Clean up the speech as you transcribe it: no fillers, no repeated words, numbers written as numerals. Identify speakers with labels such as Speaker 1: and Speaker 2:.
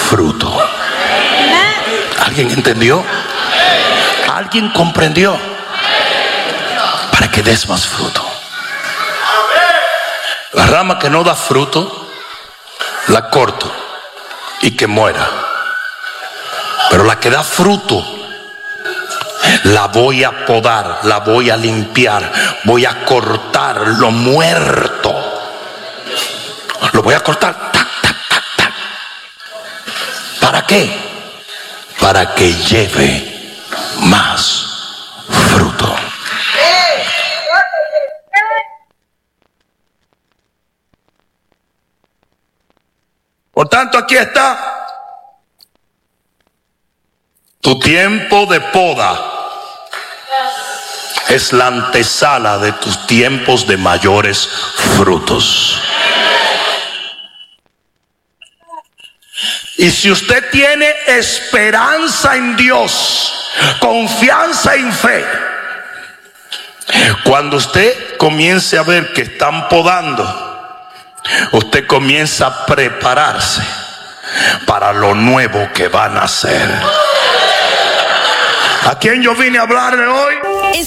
Speaker 1: fruto. ¿Alguien entendió? ¿Alguien comprendió? Para que des más fruto. La rama que no da fruto, la corto y que muera. Pero la que da fruto, la voy a podar, la voy a limpiar, voy a cortar lo muerto. Lo voy a cortar. Tac, tac, tac, tac. ¿Para qué? Para que lleve más fruto. Por tanto, aquí está tu tiempo de poda. Es la antesala de tus tiempos de mayores frutos. Y si usted tiene esperanza en Dios, confianza en fe, cuando usted comience a ver que están podando, usted comienza a prepararse para lo nuevo que van a hacer. ¿A quién yo vine a hablarle hoy?